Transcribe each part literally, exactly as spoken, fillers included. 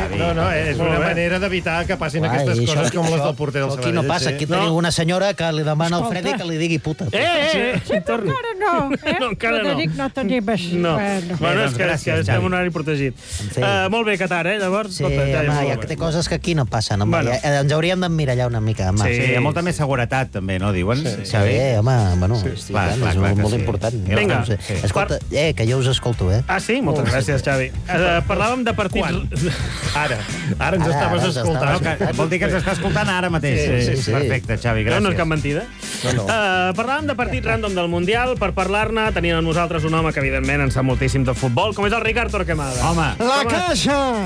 Xavi. No, no, és una manera d'evitar que passin Uai, aquestes això- coses com les això- del porter del això Sabadell. Aquí no passa, aquí teniu una senyora que li demana al Freddy que li digui puta. Eh, eh, eh, Sí, però encara no, eh? No, encara no. Frederic, no tenim així. No. Bueno. Bueno, és doncs que, és gràcies, que estem Xavi. en un horari protegit. fi. Uh, molt bé, Qatar, eh? Llavors, Sí, tot, home, ja, ja, molt que bé. té coses que aquí no passen, home. Bueno. Ja, ens hauríem d'emmirallar una mica, home. Sí. Sí, hi ha molta més seguretat, també, no, diuen? Sí, Xavi? home, bueno, sí, Clar, clar, clar, és clar que molt sí. important. Vinga. No sé. Sí. Escolta, eh, que jo us escolto, eh? Ah, sí? Moltes gràcies, Xavi. Uh, parlàvem de partits... Quan? Ara. Ara ens Ara, estaves ara ens escoltant. estaves- No, que, vol dir que ens està escoltant ara mateix. Sí, sí, sí. Perfecte, Xavi, No, gràcies. no és cap mentida. No, no. Uh, parlàvem de partits random del Mundial. Per parlar-ne tenim amb nosaltres un home que, evidentment, en sap moltíssim de futbol, com és el Ricard Torquemada. Home, La Caixa!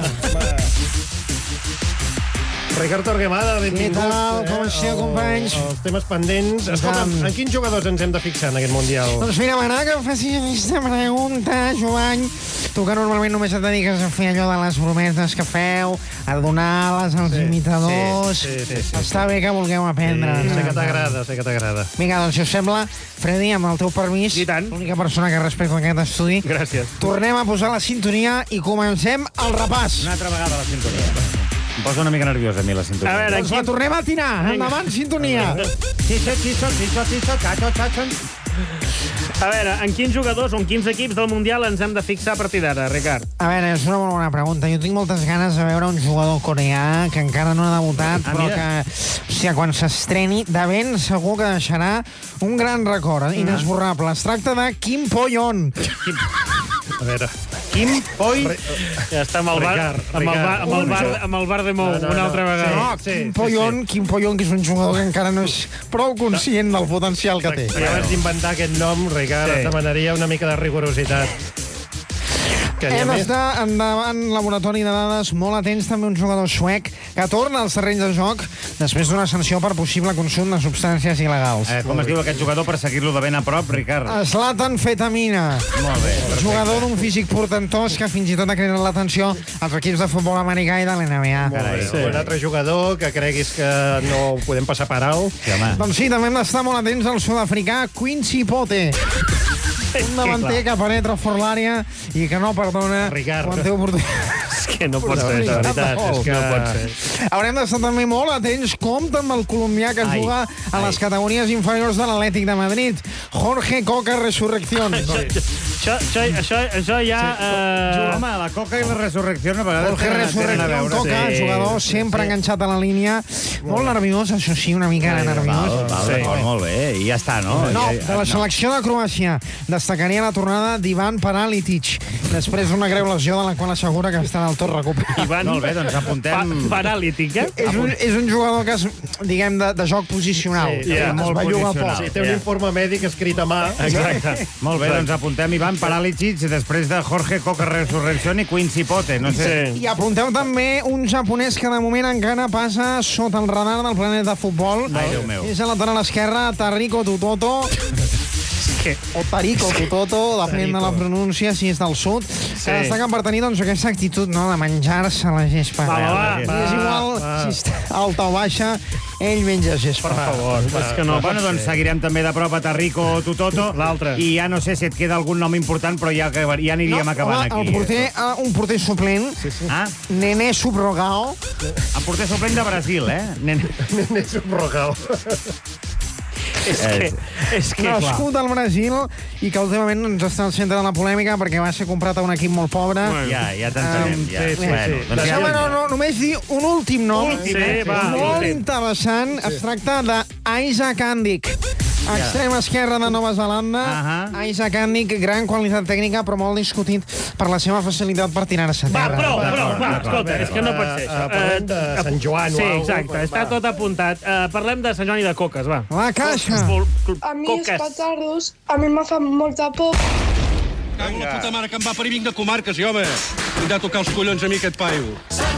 Ricard Torquemada, benvingut. Què tal? Com esteu, companys? Els temes pendents. Escolta'm, en quins jugadors ens hem de fixar en aquest Mundial? Doncs mira, m'agrada que em facis aquesta pregunta, Joan. Tu que normalment només et dediques a fer allò de les brometes que feu, a donar-les als Sí, imitadors. sí, sí, sí, sí. Està bé que vulgueu aprendre. Sí, sé que t'agrada, sé que t'agrada. Vinga, doncs, si us sembla, Freddy, amb el teu permís, I tant. l'única persona que respecta aquest estudi, Gràcies. tornem a posar la sintonia i comencem el repàs. una altra vegada la sintonia. Em posa una mica nerviosa a mi la sintonia. A veure, Doncs la tornem a tirar. Endavant, sintonia. Xicho, xicho, xicho, xicho, chacho, chacho. A veure, en quins jugadors o en quins equips del Mundial ens hem de fixar a partir d'ara, Ricard? A veure, és una molt bona pregunta. Jo tinc moltes ganes de veure un jugador coreà que encara no ha debutat, Ah, però mira. que, hòstia, quan s'estreni, de ben segur que deixarà un gran record, eh? Inesborrable. Es tracta de Kim Po-yeon. A veure... Quim Poi... Ja està amb el bar, Ricard, amb el bar, amb el Ricard. bar, amb el bar de Mou, No, no, una no. altra vegada. No, sí, Kim sí, Po-yeon, Kim Po-yeon, que és un jugador que encara no és prou conscient del potencial que té. Si abans d'inventar aquest nom, Ricard, Sí. et demanaria una mica de rigorositat. Que n'hi ha Hem més. d'estar endavant laboratori de dades molt atents, també un jugador suec que torna als terrenys de joc després d'una sanció per possible consum de substàncies il·legals. Eh, com es diu aquest jugador per seguir-lo de ben a prop, Ricard? Zlatan Fetamina. Molt bé. Jugador d'un físic portentós que fins i tot ha cridat l'atenció als equips de futbol americà i de l'N B A. Molt bé. Carai, sí. Un altre jugador que creguis que no ho podem passar per alt. Sí, home. Doncs sí, també hem d'estar molt atents al sud-africà Quincy Pote. Un davanter que penetra fort l'àrea i que no perdona Ricard. quan té oportunitat. És que no pot ser, La això. veritat és que... No pot ser. Haurem d'estar també molt atents, compte amb el colombià que Ai, juga a les categories inferiors de l'Atlètic de Madrid, Jorge Coca Resurrección. Això, això, això, això ja... Eh... Home, la coca i la resurrecció a vegades Jorge tenen, tenen a Resurrección veure. Coca, sí, jugador sempre enganxat a la línia, molt nerviós, això sí, una mica Val, nerviós. val, Sí. d'acord, molt bé. I ja està, no? No, Ja- de la selecció de Croàcia destacaria la tornada d'Ivan Paralitic, després d'una greu lesió de la qual assegura que està del tot recuperat. Ivan... Molt bé, doncs apuntem- Pa paràlitic, eh? És un, és un jugador que és, diguem, de, de joc posicional. Sí, ja, es molt belluga posicional. poc. Sí, té un Ja. informe mèdic escrit a mà. Exacte. Molt bé, doncs apuntem Ivan Paralicic després de Jorge Coca Resurrección i Quincy Pote. No sé... Sí. I apunteu també un japonès que de moment encara passa sota el radar del planeta de futbol. Ai, Déu meu. És el lateral esquerre, Tariko Tutoto. Que... O Tariko Tutoto, depèn de la pronúncia, si és del sud. Sí. Que destaca per tenir doncs, aquesta actitud, no?, de menjar-se la gespa. Va, va, I va, és igual va. si està alta o baixa, ell menja gespa. Per favor, és que no bueno, pot doncs ser. seguirem també de prop a Tarrico Tutoto. L'altre. I ja no sé si et queda algun nom important, però ja, que- ja aniríem acabant home, aquí. el porter, eh, un porter suplent, sí, sí. Ah, Nené Subrogao. el porter suplent de Brasil, eh? Nen... És un rogal. És que, és que clar. Nascut al Brasil i que últimament ens està al centre de la polèmica perquè va ser comprat a un equip molt pobre. Bueno. Ja, ja t'entenem. Um, Ja. sí, sí, bueno, sí. doncs ja... Deixeu-me no, no, només dir un últim nom. Últim, eh? Va, molt últim. interessant. Es tracta d'Isaac Andic. Extrem esquerre de Nova Zelanda. Ahà. Isaac Andic, gran qualitat tècnica, però molt discutit per la seva facilitat per tirar-se a Va, terra. prou, prou, va, d'acord, escolta, és que no pot ser Eh, això. parlem de Eh, Sant Joan o Sí, alguna exacte, cosa, està va. tot apuntat. Uh, parlem de Sant Joan i de Coques, va. La caixa. A mi els Coques. petardos, a mi me fan molta por. Cago en la puta mare que em va parir, vinc de comarques, i home, vinc de tocar els collons a mi aquest paio.